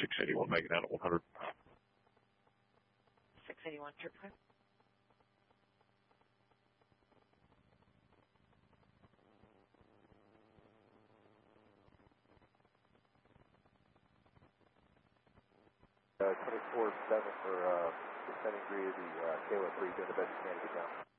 681, making out at 100. 681, trip plan. Uh, 24-7 for descending grade, the Kayla 3, doing the best you can to get down.